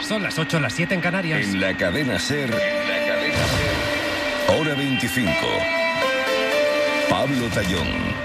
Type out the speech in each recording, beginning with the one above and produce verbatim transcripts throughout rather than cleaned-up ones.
Son las ocho, las siete en Canarias. En la cadena SER, en la cadena SER, hora veinticinco. Pablo Tallón.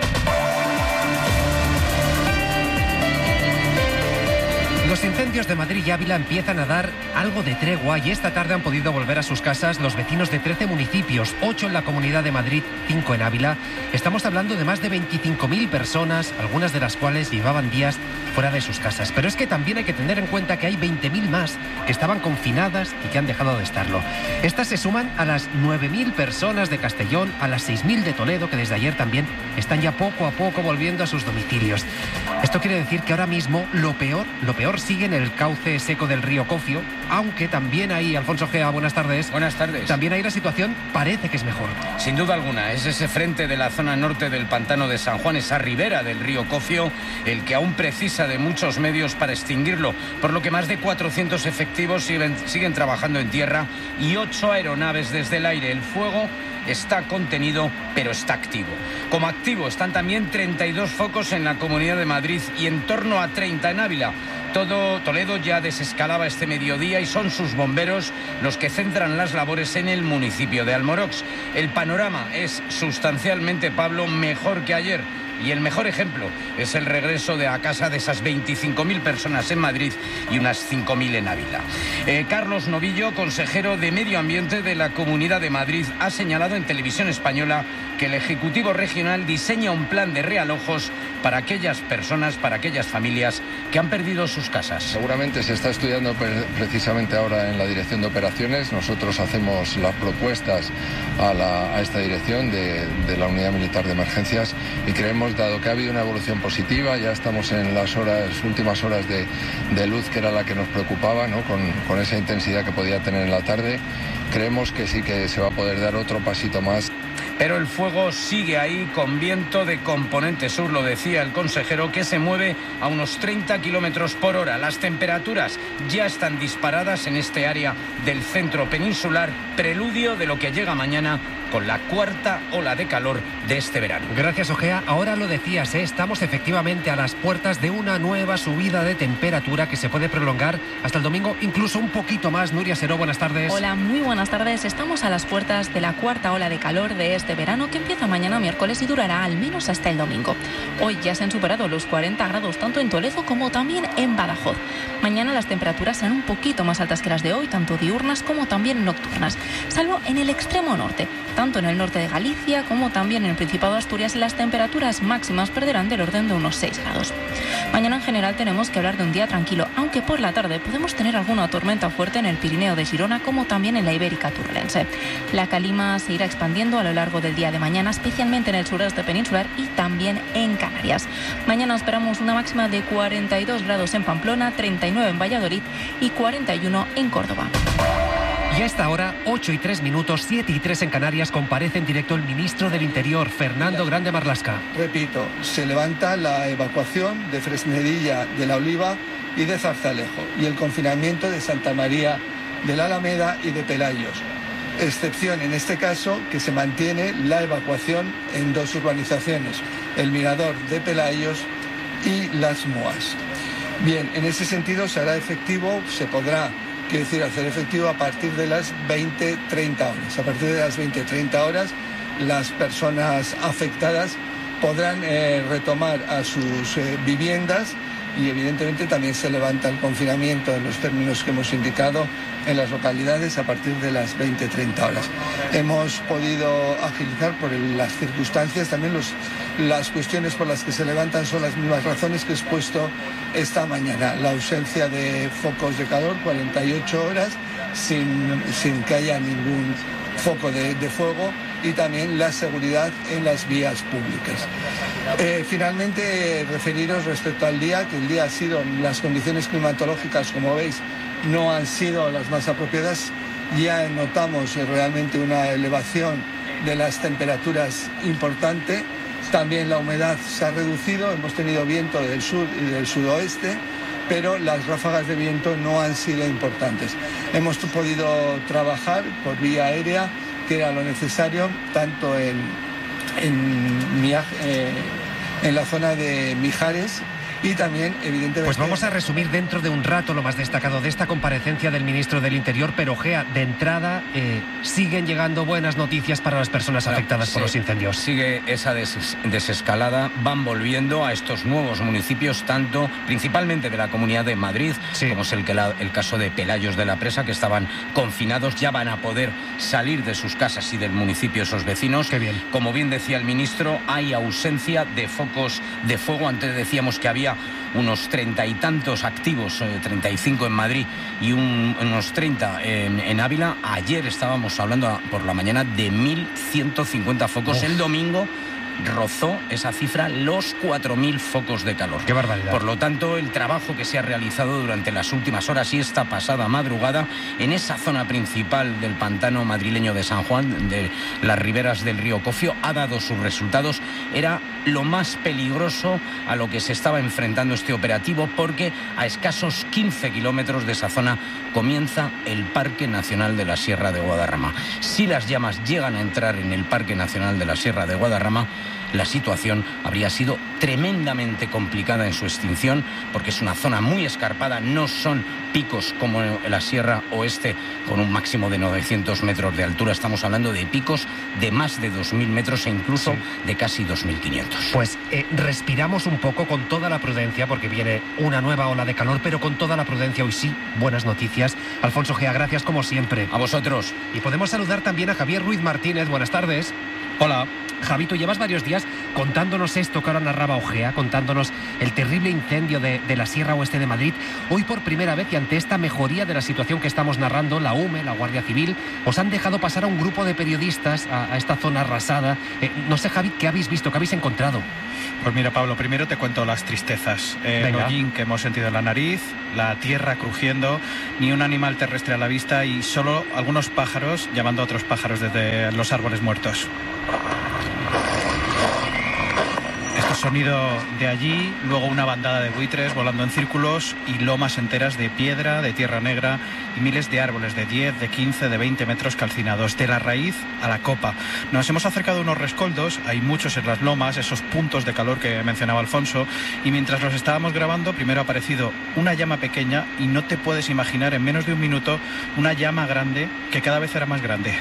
Los incendios de Madrid y Ávila empiezan a dar algo de tregua y esta tarde han podido volver a sus casas los vecinos de trece municipios, ocho en la Comunidad de Madrid, cinco en Ávila. Estamos hablando de más de veinticinco mil personas, algunas de las cuales llevaban días fuera de sus casas. Pero es que también hay que tener en cuenta que hay veinte mil más que estaban confinadas y que han dejado de estarlo. Estas se suman a las nueve mil personas de Castellón, a las seis mil de Toledo, que desde ayer también están ya poco a poco volviendo a sus domicilios. Esto quiere decir que ahora mismo lo peor, lo peor sigue en el cauce seco del río Cofio, aunque también ahí, Alfonso Gea, buenas tardes. Buenas tardes. También ahí la situación parece que es mejor. Sin duda alguna, es ese frente de la zona norte del pantano de San Juan, esa ribera del río Cofio, el que aún precisa de muchos medios para extinguirlo, por lo que más de cuatrocientos efectivos siguen, siguen trabajando en tierra y ocho aeronaves desde el aire. El fuego está contenido, pero está activo. Como activo están también treinta y dos focos en la Comunidad de Madrid y en torno a treinta en Ávila. Todo Toledo ya desescalaba este mediodía y son sus bomberos los que centran las labores en el municipio de Almorox. El panorama es sustancialmente, Pablo, mejor que ayer. Y el mejor ejemplo es el regreso de a casa de esas veinticinco mil personas en Madrid y unas cinco mil en Ávila. Eh, Carlos Novillo, consejero de Medio Ambiente de la Comunidad de Madrid, ha señalado en Televisión Española que el Ejecutivo Regional diseña un plan de realojos para aquellas personas, para aquellas familias que han perdido sus casas. Seguramente se está estudiando precisamente ahora en la Dirección de Operaciones. Nosotros hacemos las propuestas a, la, a esta dirección de, de la Unidad Militar de Emergencias y creemos, dado que ha habido una evolución positiva, ya estamos en las horas, últimas horas de, de luz, que era la que nos preocupaba, ¿no? con, con esa intensidad que podía tener en la tarde, creemos que sí que se va a poder dar otro pasito más. Pero el fuego sigue ahí con viento de componente sur, lo decía el consejero, que se mueve a unos treinta kilómetros por hora. Las temperaturas ya están disparadas en este área del centro peninsular, preludio de lo que llega mañana con la cuarta ola de calor de este verano. Gracias, Ojea. Ahora lo decías, ¿eh? Estamos efectivamente a las puertas de una nueva subida de temperatura que se puede prolongar hasta el domingo, incluso un poquito más. Nuria Seró, buenas tardes. Hola, muy buenas tardes. Estamos a las puertas de la cuarta ola de calor de este verano que empieza mañana miércoles y durará al menos hasta el domingo. Hoy ya se han superado los cuarenta grados tanto en Toledo como también en Badajoz. Mañana las temperaturas serán un poquito más altas que las de hoy, tanto diurnas como también nocturnas, salvo en el extremo norte. Tanto en el norte de Galicia como también en el Principado de Asturias las temperaturas máximas perderán del orden de unos seis grados. Mañana en general tenemos que hablar de un día tranquilo, aunque por la tarde podemos tener alguna tormenta fuerte en el Pirineo de Girona como también en la Ibérica Turlense. La calima se irá expandiendo a lo largo del día de mañana, especialmente en el sureste peninsular y también en Canarias. Mañana esperamos una máxima de cuarenta y dos grados en Pamplona, treinta y nueve en Valladolid y cuarenta y uno en Córdoba. Y a esta hora, ocho y tres minutos, siete y tres en Canarias, comparece en directo el ministro del Interior, Fernando Grande Marlaska. Repito, se levanta la evacuación de Fresnedilla, de La Oliva y de Zarzalejo y el confinamiento de Santa María de la Alameda y de Pelayos. Excepción en este caso que se mantiene la evacuación en dos urbanizaciones, el Mirador de Pelayos y Las Moas. Bien, en ese sentido se hará efectivo, se podrá, quiero decir, hacer efectivo a partir de las veinte treinta horas. A partir de las veinte treinta horas las personas afectadas podrán eh, retomar a sus eh, viviendas y evidentemente también se levanta el confinamiento en los términos que hemos indicado en las localidades a partir de las veinte treinta horas. Hemos podido agilizar por el, las circunstancias, también los, las cuestiones por las que se levantan son las mismas razones que he expuesto esta mañana. La ausencia de focos de calor, cuarenta y ocho horas, sin, sin que haya ningún foco de, de fuego, y también la seguridad en las vías públicas. Eh, finalmente, referiros respecto al día, que el día ha sido, las condiciones climatológicas, como veis, no han sido las más apropiadas. Ya notamos realmente una elevación de las temperaturas importante. También la humedad se ha reducido, hemos tenido viento del sur y del sudoeste, pero las ráfagas de viento no han sido importantes. Hemos podido trabajar por vía aérea, que era lo necesario, tanto en, en, eh, en la zona de Mijares y también, evidentemente... Pues vamos a resumir dentro de un rato lo más destacado de esta comparecencia del ministro del Interior, pero Gea, de entrada, eh, siguen llegando buenas noticias para las personas afectadas no, por sí, los incendios. Sigue esa des desescalada, van volviendo a estos nuevos municipios, tanto principalmente de la Comunidad de Madrid, sí. como es el, que la, el caso de Pelayos de la Presa, que estaban confinados, ya van a poder salir de sus casas y del municipio esos vecinos. Qué bien. Como bien decía el ministro, hay ausencia de focos de fuego. Antes decíamos que había unos treinta y tantos activos, eh, treinta y cinco en Madrid y un, unos treinta en, en Ávila. Ayer estábamos hablando por la mañana de mil ciento cincuenta focos. Uf. El domingo rozó esa cifra los cuatro mil focos de calor. ¡Qué barbaridad! Por lo tanto, el trabajo que se ha realizado durante las últimas horas y esta pasada madrugada en esa zona principal del pantano madrileño de San Juan, de las riberas del río Cofio, ha dado sus resultados. Era lo más peligroso a lo que se estaba enfrentando este operativo, porque a escasos quince kilómetros de esa zona comienza el Parque Nacional de la Sierra de Guadarrama. Si las llamas llegan a entrar en el Parque Nacional de la Sierra de Guadarrama, la situación habría sido tremendamente complicada en su extinción, porque es una zona muy escarpada, no son picos como en la Sierra Oeste con un máximo de novecientos metros de altura, estamos hablando de picos de más de dos mil metros e incluso sí. de casi dos mil quinientos. Pues eh, respiramos un poco con toda la prudencia, porque viene una nueva ola de calor, pero con toda la prudencia. Hoy sí, buenas noticias. Alfonso Gea, gracias como siempre. A vosotros. Y podemos saludar también a Javier Ruiz Martínez. Buenas tardes. Hola. Javi, tú llevas varios días contándonos esto que ahora narraba Ojea, contándonos el terrible incendio de, de la Sierra Oeste de Madrid. Hoy por primera vez, y ante esta mejoría de la situación que estamos narrando, la U M E, la Guardia Civil, os han dejado pasar a un grupo de periodistas a, a esta zona arrasada. Eh, no sé, Javi, ¿qué habéis visto? ¿Qué habéis encontrado? Pues mira, Pablo, primero te cuento las tristezas. El hollín que hemos sentido en la nariz, la tierra crujiendo, ni un animal terrestre a la vista y solo algunos pájaros llamando a otros pájaros desde los árboles muertos. Sonido de allí, luego una bandada de buitres volando en círculos y lomas enteras de piedra, de tierra negra y miles de árboles de diez, de quince, de veinte metros calcinados, de la raíz a la copa. Nos hemos acercado a unos rescoldos, hay muchos en las lomas, esos puntos de calor que mencionaba Alfonso, y mientras los estábamos grabando, primero ha aparecido una llama pequeña y no te puedes imaginar en menos de un minuto una llama grande que cada vez era más grande.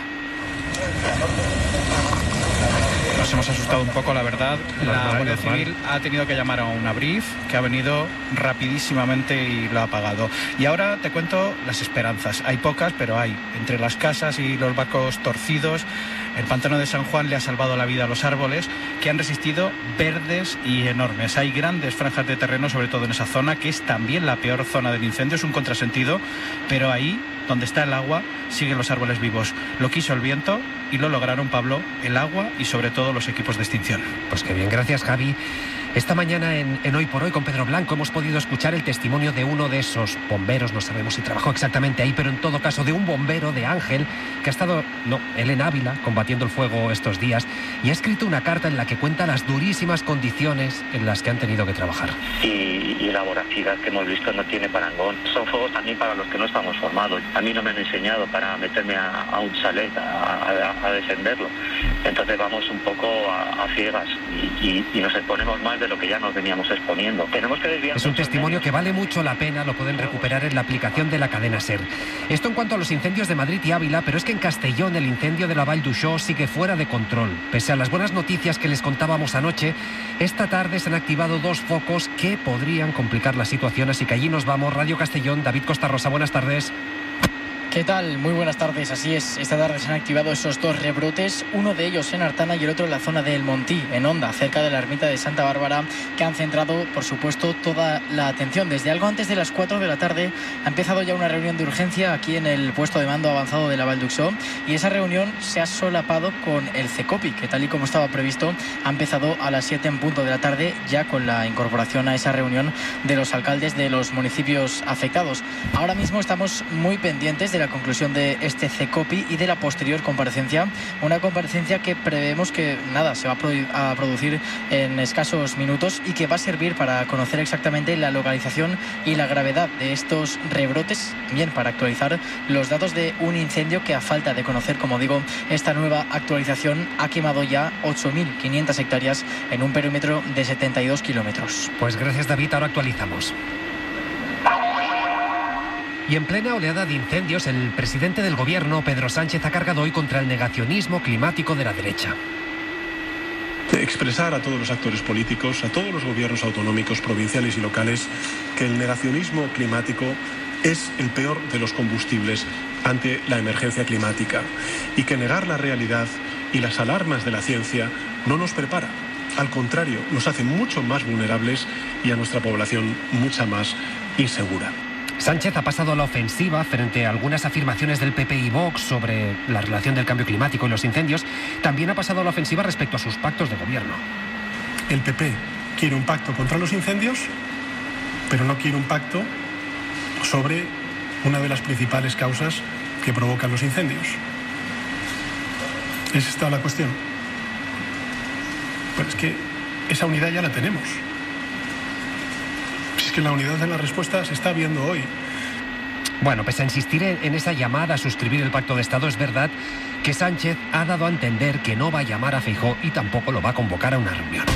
Nos hemos asustado un poco, la verdad. La Guardia Civil ha tenido que llamar a una brief que ha venido rapidísimamente y lo ha apagado. Y ahora te cuento las esperanzas. Hay pocas, pero hay. Entre las casas y los barcos torcidos, el pantano de San Juan le ha salvado la vida a los árboles, que han resistido, verdes y enormes. Hay grandes franjas de terreno, sobre todo en esa zona, que es también la peor zona del incendio. Es un contrasentido, pero ahí, donde está el agua, siguen los árboles vivos. Lo quiso el viento y lo lograron, Pablo, el agua y sobre todo los equipos de extinción. Pues qué bien, gracias, Javi. Esta mañana en, en Hoy por Hoy con Pedro Blanco hemos podido escuchar el testimonio de uno de esos bomberos, no sabemos si trabajó exactamente ahí, pero en todo caso de un bombero, de Ángel, que ha estado, no, él en Ávila, combatiendo el fuego estos días, y ha escrito una carta en la que cuenta las durísimas condiciones en las que han tenido que trabajar. Y, y la voracidad que hemos visto no tiene parangón. Son fuegos también para los que no estamos formados. A mí no me han enseñado para meterme a, a un chalet a, a, a defenderlo. Entonces vamos un poco a, a ciegas y, y, y nos exponemos más de lo que ya nos veníamos exponiendo. Tenemos que desviar. Es un testimonio que vale mucho la pena, lo pueden recuperar en la aplicación de la cadena SER. Esto en cuanto a los incendios de Madrid y Ávila, pero es que en Castellón el incendio de la Vall d'Uixó sigue fuera de control. Pese a las buenas noticias que les contábamos anoche, esta tarde se han activado dos focos que podrían complicar la situación, así que allí nos vamos. Radio Castellón, David Costa Rosa, buenas tardes. ¿Qué tal? Muy buenas tardes. Así es, esta tarde se han activado esos dos rebrotes, uno de ellos en Artana y el otro en la zona del Montí, en Onda, cerca de la ermita de Santa Bárbara, que han centrado, por supuesto, toda la atención. Desde algo antes de las cuatro de la tarde ha empezado ya una reunión de urgencia aquí en el puesto de mando avanzado de la Vall d'Uixó, y esa reunión se ha solapado con el CECOPI, que tal y como estaba previsto ha empezado a las siete en punto de la tarde, ya con la incorporación a esa reunión de los alcaldes de los municipios afectados. Ahora mismo estamos muy pendientes de la la conclusión de este CECOPI y de la posterior comparecencia, una comparecencia que prevemos que nada se va a, produ- a producir en escasos minutos y que va a servir para conocer exactamente la localización y la gravedad de estos rebrotes, bien para actualizar los datos de un incendio que, a falta de conocer, como digo, esta nueva actualización ha quemado ya ocho mil quinientas hectáreas en un perímetro de setenta y dos kilómetros. Pues gracias, David, ahora actualizamos. Y en plena oleada de incendios, el presidente del gobierno, Pedro Sánchez, ha cargado hoy contra el negacionismo climático de la derecha. Expresar a todos los actores políticos, a todos los gobiernos autonómicos, provinciales y locales, que el negacionismo climático es el peor de los combustibles ante la emergencia climática y que negar la realidad y las alarmas de la ciencia no nos prepara. Al contrario, nos hace mucho más vulnerables y a nuestra población mucha más insegura. Sánchez ha pasado a la ofensiva frente a algunas afirmaciones del P P y Vox sobre la relación del cambio climático y los incendios. También ha pasado a la ofensiva respecto a sus pactos de gobierno. El P P quiere un pacto contra los incendios, pero no quiere un pacto sobre una de las principales causas que provocan los incendios. ¿Es esta la cuestión? Pues es que esa unidad ya la tenemos. Es que la unidad de la respuesta se está viendo hoy. Bueno, pese a insistir en, en esa llamada a suscribir el Pacto de Estado, es verdad que Sánchez ha dado a entender que no va a llamar a Feijóo y tampoco lo va a convocar a una reunión.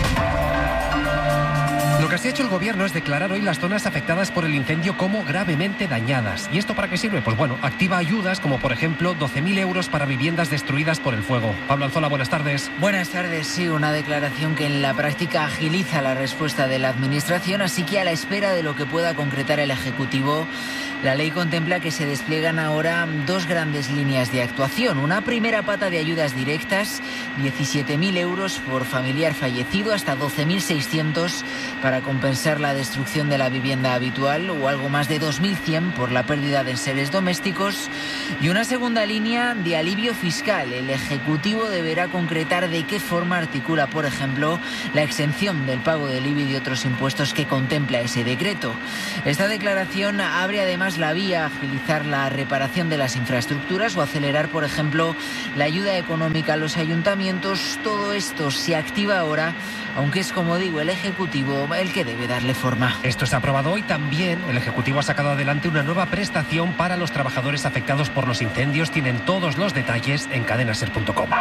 Lo que sí ha hecho el gobierno es declarar hoy las zonas afectadas por el incendio como gravemente dañadas. ¿Y esto para qué sirve? Pues bueno, activa ayudas como, por ejemplo, doce mil euros para viviendas destruidas por el fuego. Pablo Alzola, buenas tardes. Buenas tardes, sí, una declaración que en la práctica agiliza la respuesta de la Administración, así que a la espera de lo que pueda concretar el Ejecutivo, la ley contempla que se despliegan ahora dos grandes líneas de actuación. Una primera pata de ayudas directas, diecisiete mil euros por familiar fallecido, hasta doce mil seiscientos para compensar la destrucción de la vivienda habitual o algo más de dos mil cien por la pérdida de seres domésticos. Y una segunda línea de alivio fiscal. El Ejecutivo deberá concretar de qué forma articula, por ejemplo, la exención del pago del I B I y de otros impuestos que contempla ese decreto. Esta declaración abre además la vía a agilizar la reparación de las infraestructuras o acelerar, por ejemplo, la ayuda económica a los ayuntamientos. Todo esto se activa ahora, aunque es, como digo, el Ejecutivo el que debe darle forma. Esto se ha aprobado hoy también. El Ejecutivo ha sacado adelante una nueva prestación para los trabajadores afectados por los incendios. Tienen todos los detalles en cadena ser punto com.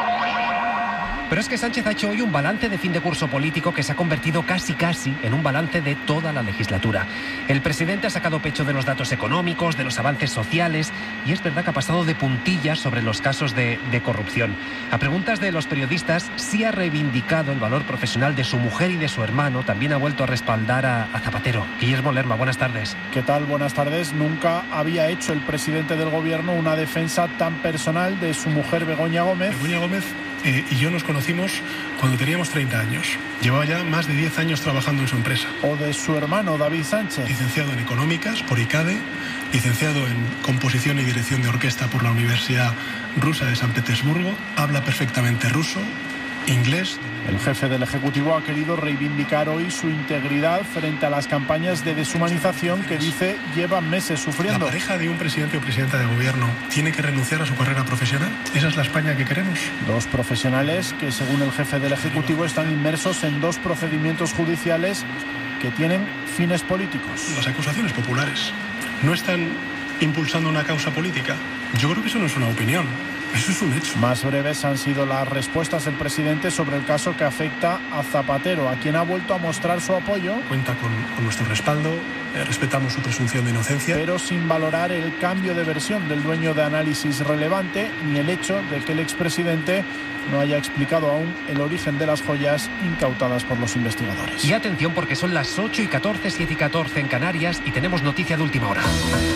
Pero es que Sánchez ha hecho hoy un balance de fin de curso político que se ha convertido casi casi en un balance de toda la legislatura. El presidente ha sacado pecho de los datos económicos, de los avances sociales, y es verdad que ha pasado de puntillas sobre los casos de, de corrupción. A preguntas de los periodistas, sí ha reivindicado el valor profesional de su mujer y de su hermano. También ha vuelto a respaldar a, a Zapatero. Guillermo Lerma, buenas tardes. ¿Qué tal? Buenas tardes. Nunca había hecho el presidente del gobierno una defensa tan personal de su mujer Begoña Gómez. Begoña Gómez Eh, y yo nos conocimos cuando teníamos treinta años. Llevaba ya más de diez años trabajando en su empresa. O de su hermano David Sánchez. Licenciado en Económicas por I C A D E, licenciado en Composición y Dirección de Orquesta por la Universidad Rusa de San Petersburgo, habla perfectamente ruso, inglés. El jefe del Ejecutivo ha querido reivindicar hoy su integridad frente a las campañas de deshumanización que dice llevan meses sufriendo. ¿La pareja de un presidente o presidenta de gobierno tiene que renunciar a su carrera profesional? ¿Esa es la España que queremos? Dos profesionales que, según el jefe del Ejecutivo, están inmersos en dos procedimientos judiciales que tienen fines políticos. Las acusaciones populares no están impulsando una causa política. Yo creo que eso no es una opinión. Eso es un hecho. Más breves han sido las respuestas del presidente sobre el caso que afecta a Zapatero, a quien ha vuelto a mostrar su apoyo. Cuenta con, con nuestro respaldo, eh, respetamos su presunción de inocencia. Pero sin valorar el cambio de versión del dueño de Análisis Relevante, ni el hecho de que el expresidente no haya explicado aún el origen de las joyas incautadas por los investigadores. Y atención, porque son las ocho y catorce, siete y catorce en Canarias y tenemos noticia de última hora.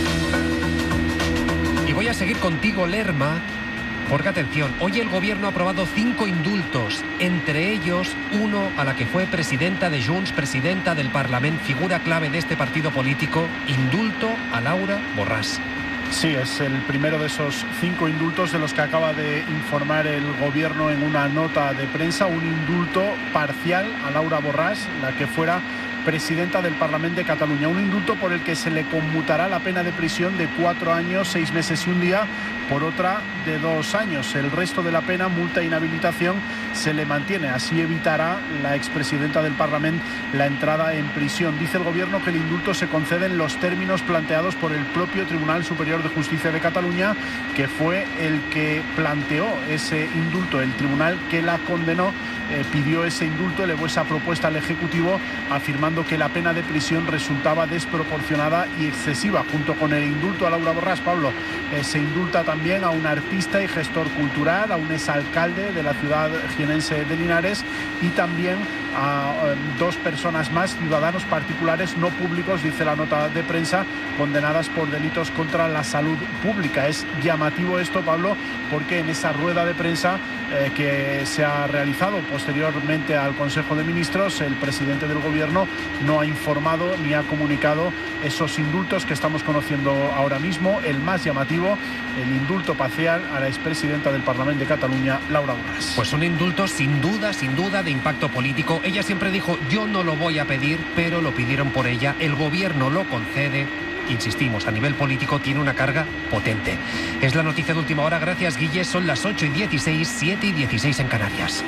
Y voy a seguir contigo, Lerma. Porque atención, hoy el gobierno ha aprobado cinco indultos, entre ellos uno a la que fue presidenta de Junts, presidenta del Parlamento, figura clave de este partido político, indulto a Laura Borràs. Sí, es el primero de esos cinco indultos de los que acaba de informar el gobierno en una nota de prensa, un indulto parcial a Laura Borràs, la que fuera presidenta del Parlamento de Cataluña. Un indulto por el que se le conmutará la pena de prisión de cuatro años, seis meses y un día por otra de dos años. El resto de la pena, multa e inhabilitación, se le mantiene. Así evitará la expresidenta del Parlamento la entrada en prisión. Dice el Gobierno que el indulto se concede en los términos planteados por el propio Tribunal Superior de Justicia de Cataluña, que fue el que planteó ese indulto. El tribunal que la condenó eh, pidió ese indulto, elevó esa propuesta al Ejecutivo, afirmando que la pena de prisión resultaba desproporcionada y excesiva. Junto con el indulto a Laura Borràs, Pablo, eh, se indulta también a un artista y gestor cultural, a un exalcalde de la ciudad jienense de Linares y también a eh, dos personas más, ciudadanos particulares no públicos, dice la nota de prensa, condenadas por delitos contra la salud pública. Es llamativo esto, Pablo, porque en esa rueda de prensa eh, que se ha realizado posteriormente al Consejo de Ministros, el presidente del Gobierno no ha informado ni ha comunicado esos indultos que estamos conociendo ahora mismo. El más llamativo, el indulto parcial a la expresidenta del Parlamento de Cataluña, Laura Borràs. Pues un indulto sin duda, sin duda de impacto político. Ella siempre dijo, yo no lo voy a pedir, pero lo pidieron por ella. El Gobierno lo concede. Insistimos, a nivel político tiene una carga potente. Es la noticia de última hora. Gracias, Guille. Son las ocho y dieciséis, siete y dieciséis en Canarias.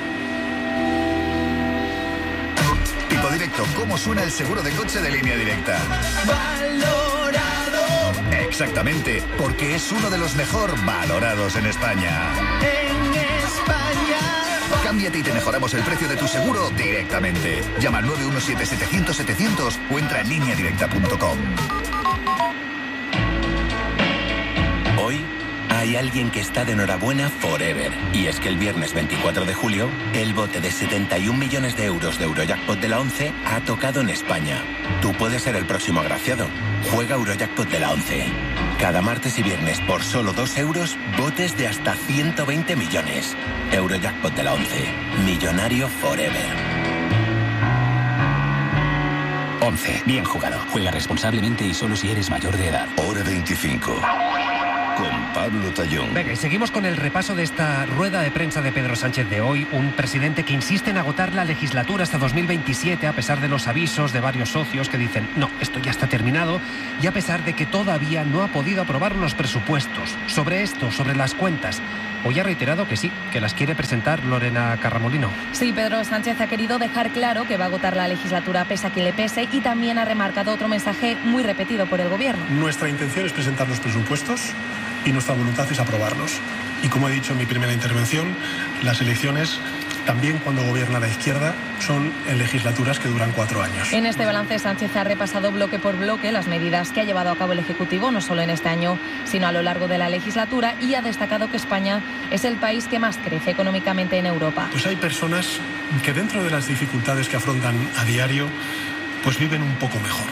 Tipo Directo, ¿cómo suena el seguro de coche de Línea Directa? Valorado. Exactamente, porque es uno de los mejor valorados en España. En España. Cámbiate y te mejoramos el precio de tu seguro directamente. Llama al nueve uno siete, setecientos, setecientos o entra en línea directa punto com. Hoy hay alguien que está de enhorabuena forever. Y es que el viernes veinticuatro de julio, el bote de setenta y un millones de euros de Eurojackpot de la ONCE ha tocado en España. Tú puedes ser el próximo agraciado. Juega Eurojackpot de la ONCE. Cada martes y viernes por solo dos euros, botes de hasta ciento veinte millones. Eurojackpot de la ONCE. Millonario forever. ONCE. Bien jugado. Juega responsablemente y solo si eres mayor de edad. Hora veinticinco. Con Pablo Tallón. Venga, y seguimos con el repaso de esta rueda de prensa de Pedro Sánchez de hoy. Un presidente que insiste en agotar la legislatura hasta dos mil veintisiete, a pesar de los avisos de varios socios que dicen, no, esto ya está terminado, y a pesar de que todavía no ha podido aprobar unos presupuestos. Sobre esto, sobre las cuentas, hoy ha reiterado que sí, que las quiere presentar Lorena Carramolino. Sí, Pedro Sánchez ha querido dejar claro que va a agotar la legislatura pese a quien le pese, y también ha remarcado otro mensaje muy repetido por el Gobierno. Nuestra intención es presentar los presupuestos y nuestra voluntad es aprobarlos. Y como he dicho en mi primera intervención, las elecciones, también cuando gobierna la izquierda, son en legislaturas que duran cuatro años. En este balance, Sánchez ha repasado bloque por bloque las medidas que ha llevado a cabo el Ejecutivo, no solo en este año, sino a lo largo de la legislatura, y ha destacado que España es el país que más crece económicamente en Europa. Pues hay personas que dentro de las dificultades que afrontan a diario, pues viven un poco mejor.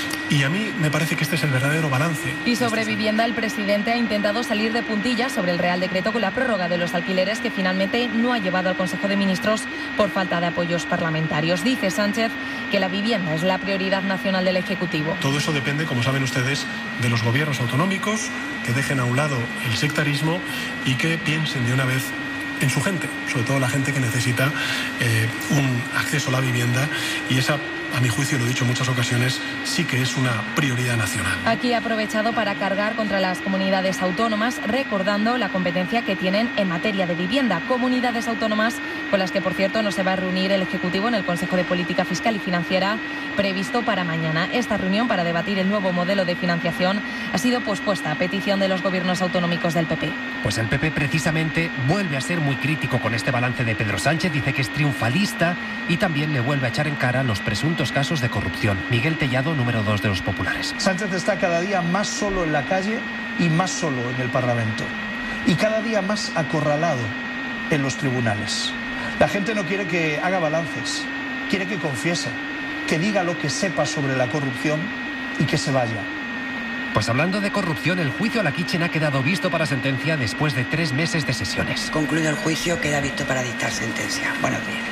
Y a mí me parece que este es el verdadero balance. Y sobre vivienda, el presidente ha intentado salir de puntillas sobre el Real Decreto con la prórroga de los alquileres, que finalmente no ha llevado al Consejo de Ministros por falta de apoyos parlamentarios. Dice Sánchez que la vivienda es la prioridad nacional del Ejecutivo. Todo eso depende, como saben ustedes, de los gobiernos autonómicos, que dejen a un lado el sectarismo y que piensen de una vez en su gente, sobre todo la gente que necesita eh, un acceso a la vivienda, y esa, a mi juicio, lo he dicho en muchas ocasiones, sí que es una prioridad nacional. Aquí ha aprovechado para cargar contra las comunidades autónomas, recordando la competencia que tienen en materia de vivienda. Comunidades autónomas con las que, por cierto, no se va a reunir el Ejecutivo en el Consejo de Política Fiscal y Financiera previsto para mañana. Esta reunión para debatir el nuevo modelo de financiación ha sido pospuesta a petición de los gobiernos autonómicos del P P. Pues el P P precisamente vuelve a ser muy crítico con este balance de Pedro Sánchez, dice que es triunfalista y también le vuelve a echar en cara los presuntos casos de corrupción. Miguel Tellado, número dos de los populares. Sánchez está cada día más solo en la calle y más solo en el Parlamento, y cada día más acorralado en los tribunales. La gente no quiere que haga balances, quiere que confiese, que diga lo que sepa sobre la corrupción y que se vaya. Pues hablando de corrupción, el juicio a la Kitchen ha quedado visto para sentencia después de tres meses de sesiones. Concluido el juicio, queda visto para dictar sentencia. Buenos días.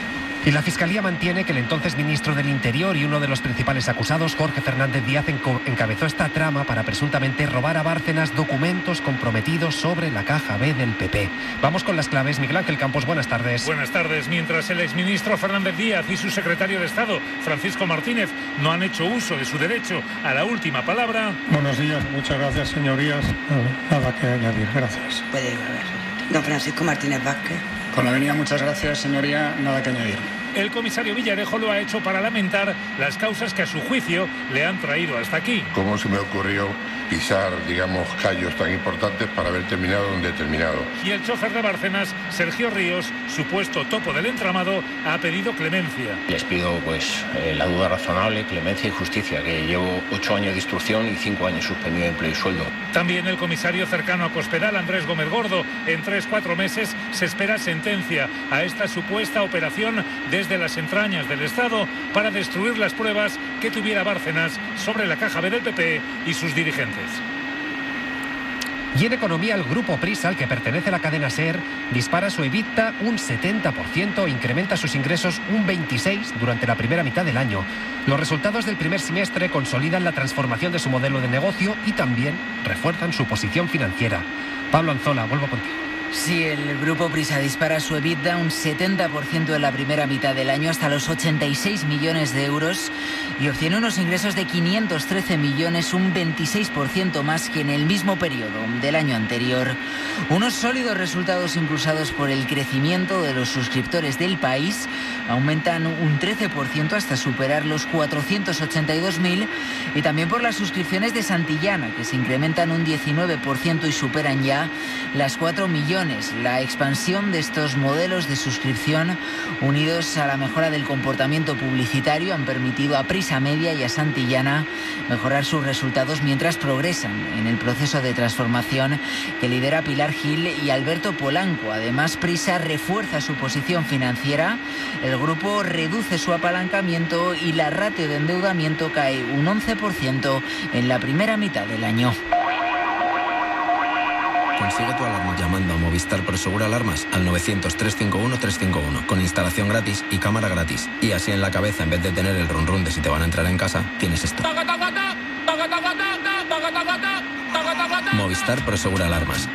Y la Fiscalía mantiene que el entonces ministro del Interior y uno de los principales acusados, Jorge Fernández Díaz, encabezó esta trama para presuntamente robar a Bárcenas documentos comprometidos sobre la caja B del P P. Vamos con las claves. Miguel Ángel Campos, buenas tardes. Buenas tardes. Mientras el exministro Fernández Díaz y su secretario de Estado, Francisco Martínez, no han hecho uso de su derecho a la última palabra. Buenos días, muchas gracias, señorías. Nada que añadir, gracias. Puede ir a ver. Don Francisco Martínez Vázquez. Con la venia, muchas gracias, señoría. Nada que añadir. El comisario Villarejo lo ha hecho para lamentar las causas que a su juicio le han traído hasta aquí. ¿Cómo se me ocurrió pisar, digamos, callos tan importantes para haber terminado donde he terminado? Y el chofer de Bárcenas, Sergio Ríos, supuesto topo del entramado, ha pedido clemencia. Les pido, pues, eh, la duda razonable, clemencia y justicia, que llevo ocho años de instrucción y cinco años suspendido de empleo y sueldo. También el comisario cercano a Cospedal, Andrés Gómez Gordo. En tres, cuatro meses se espera sentencia a esta supuesta operación desde de las entrañas del Estado para destruir las pruebas que tuviera Bárcenas sobre la caja B del P P y sus dirigentes. Y en economía, el grupo Prisa, al que pertenece la cadena SER, dispara su EBITDA un setenta por ciento e incrementa sus ingresos un veintiséis por ciento durante la primera mitad del año. Los resultados del primer semestre consolidan la transformación de su modelo de negocio y también refuerzan su posición financiera. Pablo Anzola, vuelvo contigo. Sí, el grupo Prisa dispara su EBITDA un setenta por ciento en la primera mitad del año hasta los ochenta y seis millones de euros y obtiene unos ingresos de quinientos trece millones, un veintiséis por ciento más que en el mismo periodo del año anterior. Unos sólidos resultados impulsados por el crecimiento de los suscriptores del país aumentan un trece por ciento hasta superar los cuatrocientos ochenta y dos mil y también por las suscripciones de Santillana, que se incrementan un diecinueve por ciento y superan ya las cuatro millones. La expansión de estos modelos de suscripción, unidos a la mejora del comportamiento publicitario, han permitido a Prisa Media y a Santillana mejorar sus resultados mientras progresan en el proceso de transformación que lidera Pilar Gil y Alberto Polanco. Además, Prisa refuerza su posición financiera, el grupo reduce su apalancamiento y la ratio de endeudamiento cae un once por ciento en la primera mitad del año. Consigue tu alarma llamando a Movistar Prosegura Alarmas al novecientos, trescientos cincuenta y uno, trescientos cincuenta y uno con instalación gratis y cámara gratis. Y así en la cabeza, en vez de tener el run run de si te van a entrar en casa, tienes esto. Movistar Prosegura Alarmas.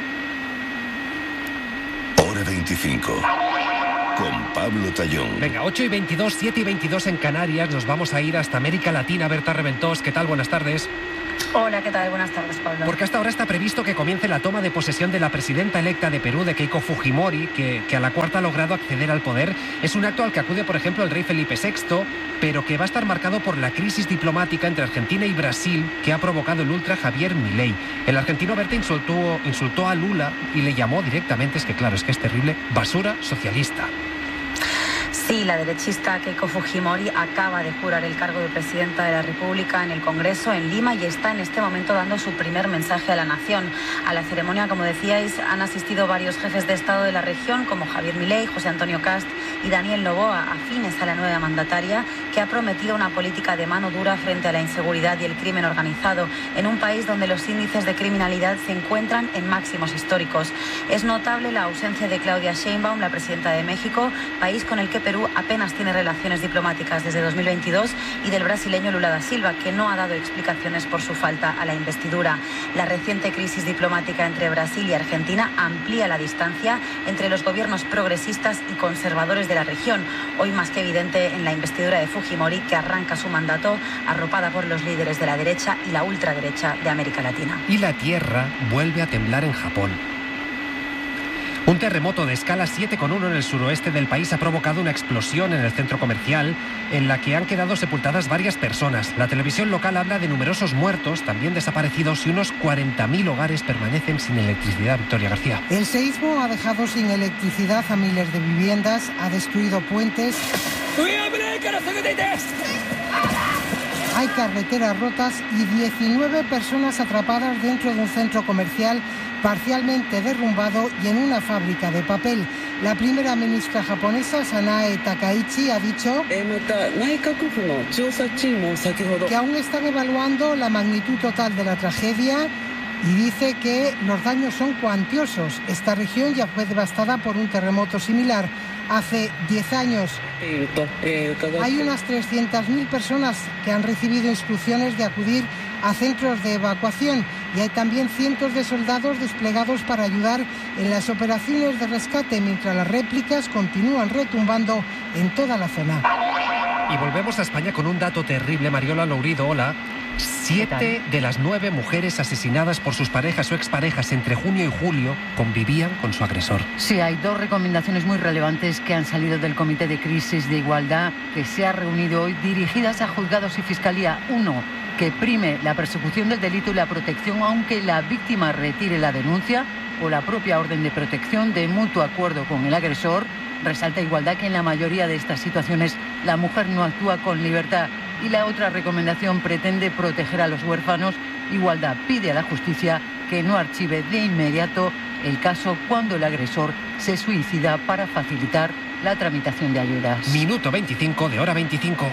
Hora veinticinco. Con Pablo Tallón. Venga, ocho y veintidós, siete y veintidós en Canarias. Nos vamos a ir hasta América Latina. Berta Reventós, ¿qué tal? Buenas tardes. Hola, ¿qué tal? Buenas tardes, Pablo. Porque hasta ahora está previsto que comience la toma de posesión de la presidenta electa de Perú, de Keiko Fujimori, que, que a la cuarta ha logrado acceder al poder. Es un acto al que acude, por ejemplo, el rey Felipe sexto, pero que va a estar marcado por la crisis diplomática entre Argentina y Brasil que ha provocado el ultra Javier Milei. El argentino Berta insultó, insultó a Lula y le llamó directamente, es que claro, es que es terrible, basura socialista. Sí, la derechista Keiko Fujimori acaba de jurar el cargo de presidenta de la República en el Congreso en Lima y está en este momento dando su primer mensaje a la nación. A la ceremonia, como decíais, han asistido varios jefes de Estado de la región como Javier Milei, José Antonio Kast y Daniel Noboa, afines a la nueva mandataria, que ha prometido una política de mano dura frente a la inseguridad y el crimen organizado en un país donde los índices de criminalidad se encuentran en máximos históricos. Es notable la ausencia de Claudia Sheinbaum, la presidenta de México, país con el que Perú apenas tiene relaciones diplomáticas desde dos mil veintidós, y del brasileño Lula da Silva, que no ha dado explicaciones por su falta a la investidura. La reciente crisis diplomática entre Brasil y Argentina amplía la distancia entre los gobiernos progresistas y conservadores de la región, hoy más que evidente en la investidura de Fujimori, que arranca su mandato arropada por los líderes de la derecha y la ultraderecha de América Latina. Y la tierra vuelve a temblar en Japón. Un terremoto de escala siete coma uno en el suroeste del país ha provocado una explosión en el centro comercial en la que han quedado sepultadas varias personas. La televisión local habla de numerosos muertos, también desaparecidos, y unos cuarenta mil hogares permanecen sin electricidad. Victoria García. El seísmo ha dejado sin electricidad a miles de viviendas, ha destruido puentes. Hay carreteras rotas y diecinueve personas atrapadas dentro de un centro comercial parcialmente derrumbado y en una fábrica de papel. La primera ministra japonesa, Sanae Takaichi, ha dicho que aún están evaluando la magnitud total de la tragedia y dice que los daños son cuantiosos. Esta región ya fue devastada por un terremoto similar. hace diez años. Hay unas trescientas mil personas que han recibido instrucciones de acudir a centros de evacuación y hay también cientos de soldados desplegados para ayudar en las operaciones de rescate mientras las réplicas continúan retumbando en toda la zona. Y volvemos a España con un dato terrible. Mariola Lourido, hola. Siete de las nueve mujeres asesinadas por sus parejas o exparejas entre junio y julio convivían con su agresor. Sí, hay dos recomendaciones muy relevantes que han salido del Comité de Crisis de Igualdad que se ha reunido hoy, dirigidas a juzgados y fiscalía. Uno, que prime la persecución del delito y la protección aunque la víctima retire la denuncia o la propia orden de protección de mutuo acuerdo con el agresor. Resalta Igualdad que en la mayoría de estas situaciones la mujer no actúa con libertad. Y la otra recomendación pretende proteger a los huérfanos. Igualdad pide a la justicia que no archive de inmediato el caso cuando el agresor se suicida para facilitar la tramitación de ayudas. Minuto veinticinco de Hora veinticinco.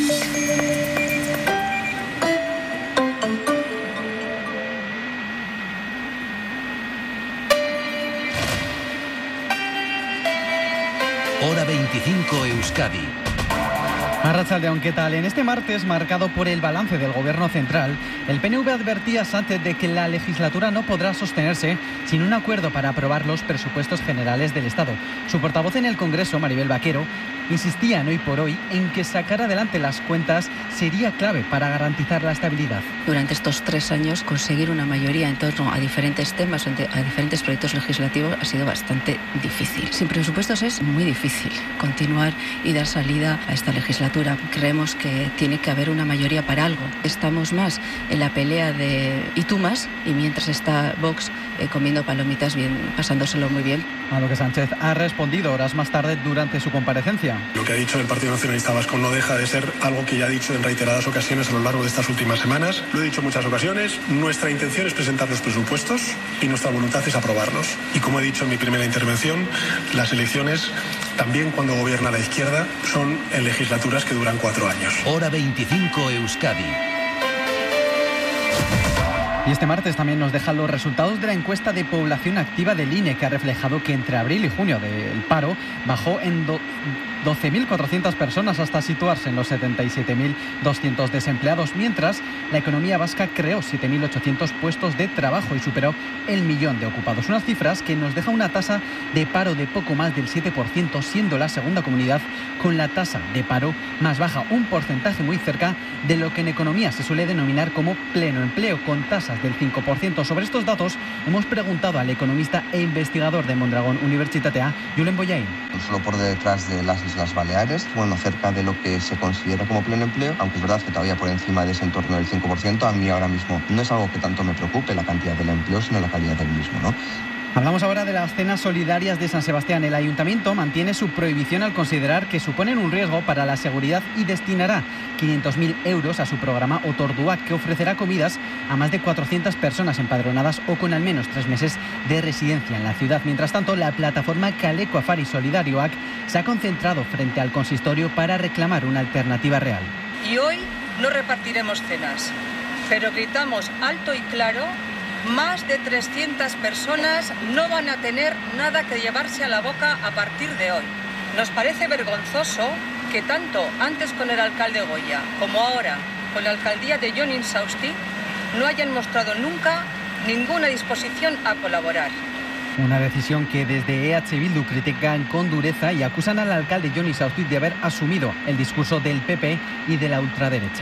Hora veinticinco Euskadi. Arratsaldeon, ¿qué tal? En este martes, marcado por el balance del Gobierno central, el P N V advertía a Sánchez de que la legislatura no podrá sostenerse sin un acuerdo para aprobar los presupuestos generales del Estado. Su portavoz en el Congreso, Maribel Vaquero, insistía en Hoy por Hoy en que sacar adelante las cuentas sería clave para garantizar la estabilidad. Durante estos tres años, conseguir una mayoría en torno a diferentes temas, a diferentes proyectos legislativos, ha sido bastante difícil. Sin presupuestos es muy difícil continuar y dar salida a esta legislatura. Creemos que tiene que haber una mayoría para algo. Estamos más en la pelea de y tú más, y mientras está Vox eh, comiendo palomitas, bien, pasándoselo muy bien. A lo que Sánchez ha respondido horas más tarde durante su comparecencia. Lo que ha dicho el Partido Nacionalista Vasco no deja de ser algo que ya ha dicho en reiteradas ocasiones a lo largo de estas últimas semanas. Lo he dicho en muchas ocasiones, nuestra intención es presentar los presupuestos y nuestra voluntad es aprobarlos. Y como he dicho en mi primera intervención, las elecciones, también cuando gobierna la izquierda, son en legislaturas que duran cuatro años. Hora veinticinco Euskadi. Y este martes también nos dejan los resultados de la encuesta de población activa del I N E, que ha reflejado que entre abril y junio del paro bajó en doce mil cuatrocientas personas hasta situarse en los setenta y siete mil doscientos desempleados, mientras la economía vasca creó siete mil ochocientos puestos de trabajo y superó el millón de ocupados. Unas cifras que nos deja una tasa de paro de poco más del siete por ciento, siendo la segunda comunidad con la tasa de paro más baja, un porcentaje muy cerca de lo que en economía se suele denominar como pleno empleo, con tasas del cinco por ciento. Sobre estos datos hemos preguntado al economista e investigador de Mondragón Universitatea, Julen Boyain. Solo por detrás de las Islas Baleares, bueno, cerca de lo que se considera como pleno empleo, aunque es verdad que todavía por encima de ese entorno del cinco por ciento. A mí ahora mismo no es algo que tanto me preocupe la cantidad del empleo, sino la calidad del mismo, ¿no? Hablamos ahora de las cenas solidarias de San Sebastián. El ayuntamiento mantiene su prohibición al considerar que suponen un riesgo para la seguridad y destinará quinientos mil euros a su programa Otorduak, que ofrecerá comidas a más de cuatrocientas personas empadronadas o con al menos tres meses de residencia en la ciudad. Mientras tanto, la plataforma Kaleko Afari Solidarioak se ha concentrado frente al consistorio para reclamar una alternativa real. Y hoy no repartiremos cenas, pero gritamos alto y claro: más de trescientas personas no van a tener nada que llevarse a la boca a partir de hoy. Nos parece vergonzoso que tanto antes con el alcalde Goya como ahora con la alcaldía de Jon Insausti no hayan mostrado nunca ninguna disposición a colaborar. Una decisión que desde E H Bildu critican con dureza y acusan al alcalde Jon Insausti de haber asumido el discurso del P P y de la ultraderecha.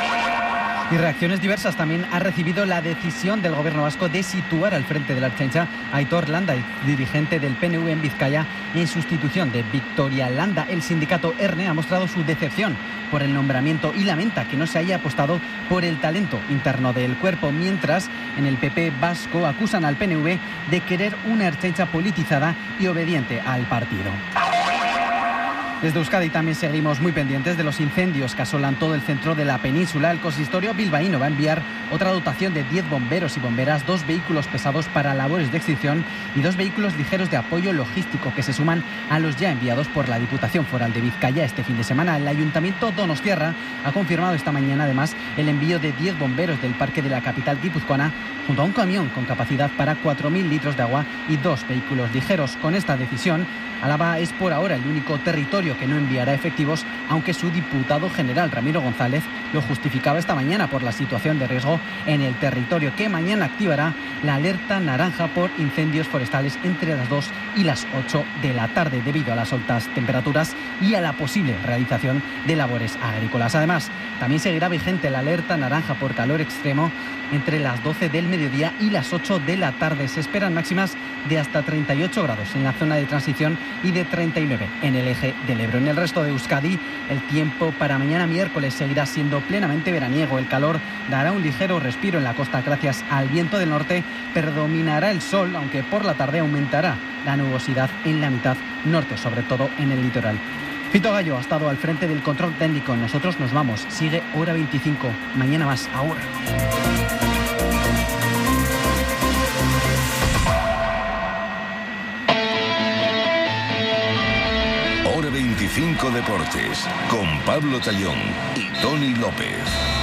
Y reacciones diversas también ha recibido la decisión del gobierno vasco de situar al frente de la Ertzaintza a Aitor Landa, el dirigente del P N V en Vizcaya, en sustitución de Victoria Landa. El sindicato ERNE ha mostrado su decepción por el nombramiento y lamenta que no se haya apostado por el talento interno del cuerpo, mientras en el P P vasco acusan al P N V de querer una Ertzaintza politizada y obediente al partido. Desde Euskadi también seguimos muy pendientes de los incendios que asolan todo el centro de la península. El consistorio bilbaíno va a enviar otra dotación de diez bomberos y bomberas, dos vehículos pesados para labores de extinción y dos vehículos ligeros de apoyo logístico que se suman a los ya enviados por la Diputación Foral de Vizcaya este fin de semana. El Ayuntamiento donostiarra ha confirmado esta mañana además el envío de diez bomberos del parque de la capital guipuzcoana junto a un camión con capacidad para cuatro mil litros de agua y dos vehículos ligeros. Con esta decisión, Álava es por ahora el único territorio que no enviará efectivos, aunque su diputado general Ramiro González lo justificaba esta mañana por la situación de riesgo en el territorio, que mañana activará la alerta naranja por incendios forestales entre las dos y las ocho de la tarde debido a las altas temperaturas y a la posible realización de labores agrícolas. Además, también seguirá vigente la alerta naranja por calor extremo entre las doce del mediodía y las ocho de la tarde. Se esperan máximas de hasta treinta y ocho grados en la zona de transición y de treinta y nueve en el eje del Ebro. En el resto de Euskadi, el tiempo para mañana miércoles seguirá siendo plenamente veraniego. El calor dará un ligero respiro en la costa gracias al viento del norte. Predominará el sol, aunque por la tarde aumentará la nubosidad en la mitad norte, sobre todo en el litoral. Fito Gallo ha estado al frente del control técnico. Nosotros nos vamos. Sigue Hora veinticinco. Mañana más. Ahora. Hora veinticinco Deportes con Pablo Tallón y Tony López.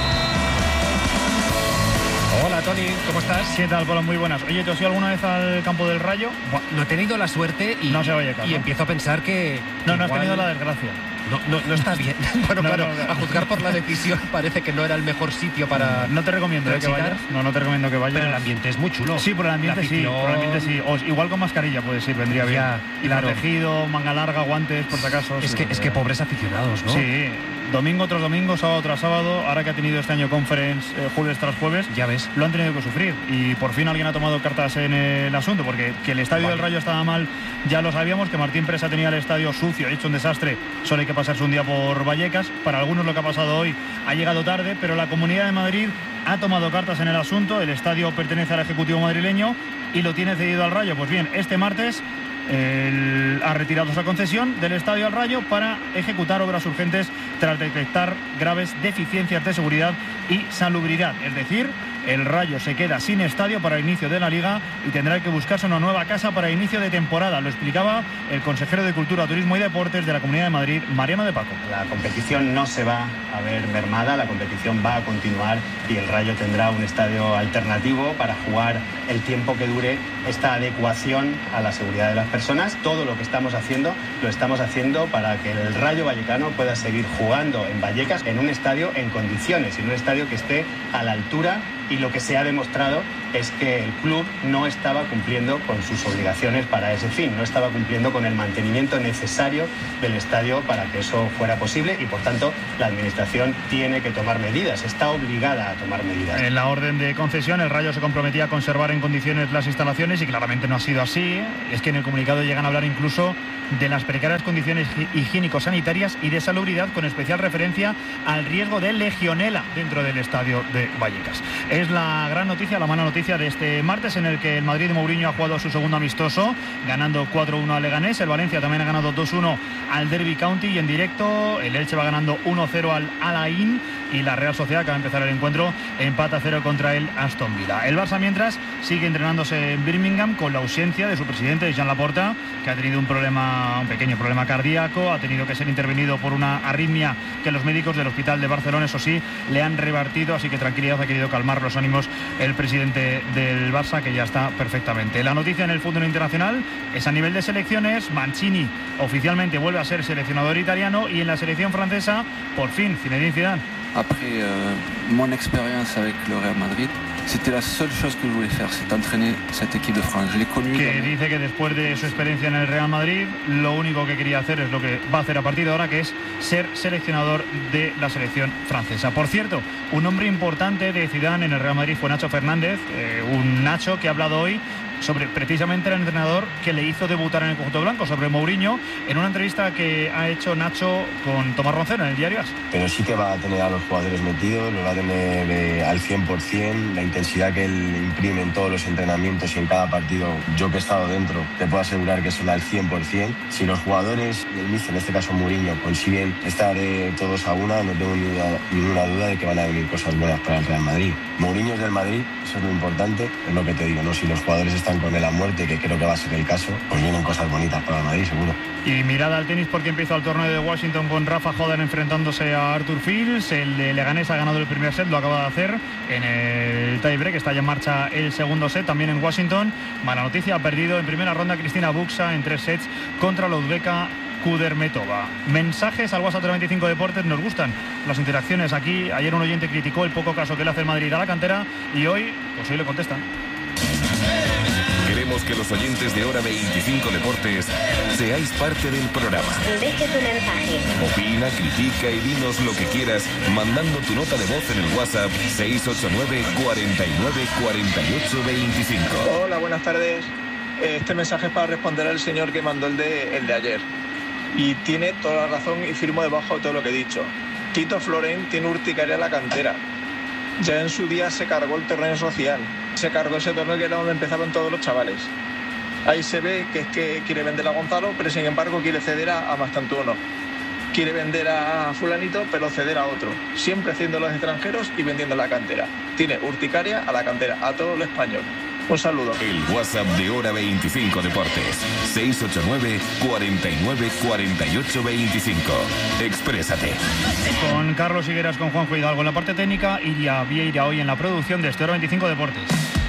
Hola Tony, ¿cómo estás? ¿Qué tal, Pablo? Muy buenas. Oye, ¿te has ido alguna vez al campo del Rayo? Bueno, no he tenido la suerte y, no se vaya y empiezo a pensar que... No, que no has igual... tenido la desgracia. No, no, no está bien. Bueno, no, claro, no, no. A juzgar por la decisión parece que no era el mejor sitio para... No te recomiendo eh, que vayas. No, no te recomiendo que vayas. Pero el ambiente es muy chulo. Sí, por el ambiente sí. Por el ambiente sí. O, igual con mascarilla puedes ir, vendría bien. Ya, y claro. Protegido, manga larga, guantes, por si acaso. Es sí, que, es que pobres aficionados, ¿no? Sí. Domingo tras domingo, sábado tras sábado, ahora que ha tenido este año conference eh, jueves tras jueves, ya ves, lo han tenido que sufrir y por fin alguien ha tomado cartas en el asunto, porque que el estadio vale. del Rayo estaba mal, ya lo sabíamos, que Martín Presa tenía el estadio sucio, hecho un desastre, solo hay que pasarse un día por Vallecas. Para algunos lo que ha pasado hoy ha llegado tarde, pero la Comunidad de Madrid ha tomado cartas en el asunto, el estadio pertenece al Ejecutivo madrileño y lo tiene cedido al Rayo. Pues bien, este martes El, ha retirado esa concesión del Estadio al Rayo para ejecutar obras urgentes tras detectar graves deficiencias de seguridad y salubridad. Es decir, el Rayo se queda sin estadio para el inicio de la Liga y tendrá que buscarse una nueva casa para el inicio de temporada. Lo explicaba el consejero de Cultura, Turismo y Deportes de la Comunidad de Madrid, Mariano de Paco. La competición no se va a ver mermada, la competición va a continuar y el Rayo tendrá un estadio alternativo para jugar el tiempo que dure esta adecuación a la seguridad de las personas. Todo lo que estamos haciendo, lo estamos haciendo para que el Rayo Vallecano pueda seguir jugando en Vallecas en un estadio en condiciones, en un estadio que esté a la altura, y lo que se ha demostrado es que el club no estaba cumpliendo con sus obligaciones para ese fin, no estaba cumpliendo con el mantenimiento necesario del estadio para que eso fuera posible y por tanto la administración tiene que tomar medidas, está obligada a tomar medidas. En la orden de concesión el Rayo se comprometía a conservar en condiciones las instalaciones y claramente no ha sido así. Es que en el comunicado llegan a hablar incluso de las precarias condiciones higiénico-sanitarias y de salubridad, con especial referencia al riesgo de legionela dentro del estadio de Vallecas. Es la gran noticia, la mala noticia de este martes, en el que el Madrid de Mourinho ha jugado su segundo amistoso, ganando cuatro uno al Leganés. El Valencia también ha ganado dos uno al Derby County y en directo el Elche va ganando uno cero al Al-Ain y la Real Sociedad, que va a empezar el encuentro, empata a cero contra el Aston Villa. El Barça, mientras, sigue entrenándose en Birmingham con la ausencia de su presidente, Joan Laporta, que ha tenido un problema, un pequeño problema cardíaco, ha tenido que ser intervenido por una arritmia que los médicos del Hospital de Barcelona, eso sí, le han revertido, así que tranquilidad, ha querido calmar los ánimos el presidente del Barça, que ya está perfectamente. La noticia en el fútbol internacional es a nivel de selecciones. Mancini oficialmente vuelve a ser seleccionador italiano y en la selección francesa, por fin, Zinedine Zidane. Après euh, mon expérience avec le Real Madrid, c'était la seule chose que je voulais faire, c'est entraîner cette équipe de France. Je l'ai connue. Que dice que después de su experiencia en el Real Madrid, lo único que quería hacer es lo que va a hacer a partir de ahora, que es ser seleccionador de la selección francesa. Por cierto, un hombre importante de Zidane en el Real Madrid fue Nacho Fernández, eh, un Nacho que ha hablado hoy sobre precisamente el entrenador que le hizo debutar en el conjunto blanco, sobre Mourinho, en una entrevista que ha hecho Nacho con Tomás Roncero en el diario As. Pero sí que va a tener a los jugadores metidos, los va a tener eh, al cien por ciento, la intensidad que él imprime en todos los entrenamientos y en cada partido, yo que he estado dentro, te puedo asegurar que son al cien por ciento. Si los jugadores, y el míster, en este caso Mourinho, consiguen estar eh, todos a una, no tengo ni duda, ninguna duda de que van a venir cosas buenas para el Real Madrid. Mourinho es del Madrid, eso es lo importante, es lo que te digo, ¿no? Si los jugadores están con él a muerte, que creo que va a ser el caso, pues vienen cosas bonitas para el Madrid, seguro. Y mirada al tenis porque empieza el torneo de Washington con Rafa Hodan enfrentándose a Arthur Fils. El de Leganés ha ganado el primer set, lo acaba de hacer en el tiebreak, está ya en marcha el segundo set, también en Washington. Mala noticia, ha perdido en primera ronda Cristina Buxa en tres sets contra la uzbeka Kudermetova. Mensajes al WhatsApp de veinticinco Deportes, nos gustan las interacciones aquí. Ayer un oyente criticó el poco caso que le hace el Madrid a la cantera y hoy, pues hoy le contestan. Queremos que los oyentes de Hora veinticinco Deportes seáis parte del programa. Deje tu mensaje. Opina, critica y dinos lo que quieras mandando tu nota de voz en el WhatsApp seis ocho nueve, cuarenta y nueve, cuarenta y ocho, veinticinco. Hola, buenas tardes. Este mensaje es para responder al señor que mandó el de, el de ayer. Y tiene toda la razón y firmo debajo de todo lo que he dicho. Tito Florent tiene urticaria en la cantera. Ya en su día se cargó el torneo social. Se cargó ese torneo que era donde empezaban todos los chavales. Ahí se ve que es que quiere vender a Gonzalo, pero sin embargo quiere ceder a, a Mastantuono. Quiere vender a fulanito, pero ceder a otro. Siempre haciendo los extranjeros y vendiendo la cantera. Tiene urticaria a la cantera, a todo lo español. Un saludo. El WhatsApp de Hora veinticinco Deportes. seis ocho nueve, cuarenta y nueve, cuarenta y ocho, veinticinco. Exprésate. Con Carlos Higueras, con Juanjo Hidalgo en la parte técnica, Iria Vieira hoy en la producción de este Hora veinticinco Deportes.